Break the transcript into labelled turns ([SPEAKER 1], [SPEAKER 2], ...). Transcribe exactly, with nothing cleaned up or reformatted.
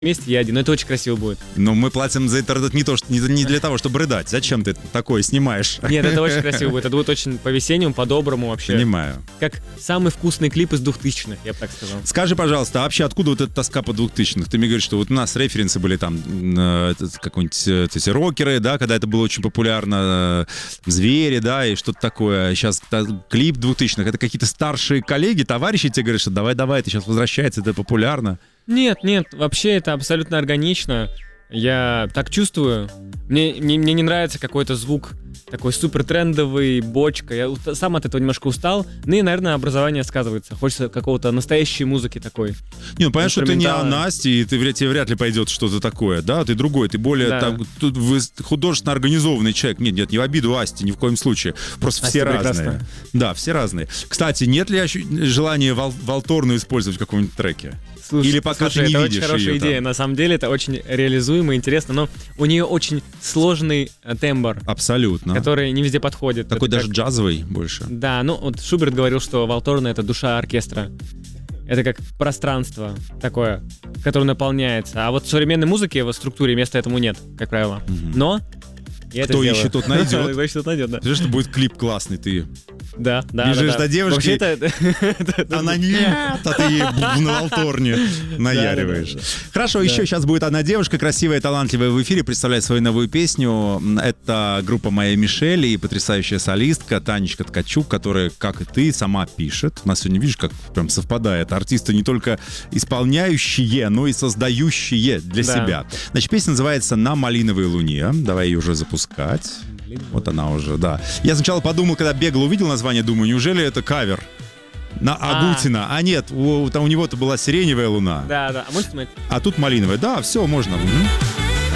[SPEAKER 1] месте, я один. Но это очень красиво будет.
[SPEAKER 2] Но мы платим за интернет не, то, что, не, не для того, чтобы рыдать. Зачем ты такое снимаешь?
[SPEAKER 1] Нет, это очень красиво будет. Это будет очень по-весеннему, по-доброму вообще.
[SPEAKER 2] Понимаю.
[SPEAKER 1] Как самый вкусный клип из двухтысячных, я бы так сказал.
[SPEAKER 2] Скажи, пожалуйста, а вообще откуда вот эта тоска по двухтысячных? Ты мне говоришь, что вот у нас референсы были там э, какой-нибудь э, эти рокеры, да, когда это было очень популярно, э, звери, да, и что-то такое. Сейчас та, клип двухтысячных, это какие-то старшие коллеги, товарищи тебе говорят, что давай-давай, ты сейчас возвращается, это популярно.
[SPEAKER 1] Нет, нет, вообще это абсолютно органично. Я так чувствую. Мне, мне, мне не нравится какой-то звук такой супер трендовый, бочка. Я уста- сам от этого немножко устал. Ну и, наверное, образование сказывается. Хочется какого-то настоящей музыки такой.
[SPEAKER 2] Не, ну понятно, что ты не о
[SPEAKER 1] Инструментальной.
[SPEAKER 2] Насте, и ты, вряд- тебе вряд ли пойдет что-то такое, да? Ты другой, ты более
[SPEAKER 1] Да.
[SPEAKER 2] там, тут вы художественно организованный человек. Нет, нет, не в обиду Асти, ни в коем случае. Просто все
[SPEAKER 1] Настя
[SPEAKER 2] разные.
[SPEAKER 1] прекрасная.
[SPEAKER 2] Да, все разные. Кстати, нет ли ощу- желания вал- Валторну использовать в каком-нибудь треке?
[SPEAKER 1] Слушай,
[SPEAKER 2] Или пока
[SPEAKER 1] слушай,
[SPEAKER 2] ты не
[SPEAKER 1] это
[SPEAKER 2] видишь
[SPEAKER 1] очень хорошая
[SPEAKER 2] её там?
[SPEAKER 1] идея. На самом деле это очень реализуемо и интересно, но у нее очень сложный э, тембр,
[SPEAKER 2] Абсолютно.
[SPEAKER 1] который не везде подходит.
[SPEAKER 2] Такой
[SPEAKER 1] Это
[SPEAKER 2] даже
[SPEAKER 1] как-
[SPEAKER 2] джазовый больше.
[SPEAKER 1] Да, ну вот Шуберт говорил, что Валторна — это душа оркестра. Это как пространство такое, которое наполняется. А вот в современной музыке в структуре места этому нет, как правило.
[SPEAKER 2] Мгм.
[SPEAKER 1] Но я
[SPEAKER 2] Кто
[SPEAKER 1] это
[SPEAKER 2] ищет,
[SPEAKER 1] сделаю.
[SPEAKER 2] тот найдет.
[SPEAKER 1] Кто ищет, тот найдет, да.
[SPEAKER 2] Представляешь, что будет клип классный, ты...
[SPEAKER 1] Да, да.
[SPEAKER 2] Бежишь
[SPEAKER 1] да, да.
[SPEAKER 2] до девушки,
[SPEAKER 1] Вообще это...
[SPEAKER 2] Она нет, а ты ей на Валторне наяриваешь. Хорошо, еще сейчас будет одна девушка, красивая, талантливая в эфире, представляет свою новую песню. Это группа «Моя Мишель» и потрясающая солистка Танечка Ткачук, которая, как и ты, сама пишет. У нас сегодня, видишь, как прям совпадает. Артисты не только исполняющие, но и создающие для
[SPEAKER 1] Да.
[SPEAKER 2] себя. Значит, песня называется «На малиновой луне». Давай ее уже запускать. Вот она уже, да. Я сначала подумал, когда бегал, увидел название, думаю, неужели это кавер на
[SPEAKER 1] А.
[SPEAKER 2] Агутина? А нет, у, там у него-то была сиреневая луна,
[SPEAKER 1] Да, да. А можете смотреть?
[SPEAKER 2] а тут малиновая. Да, все, можно. Мгм.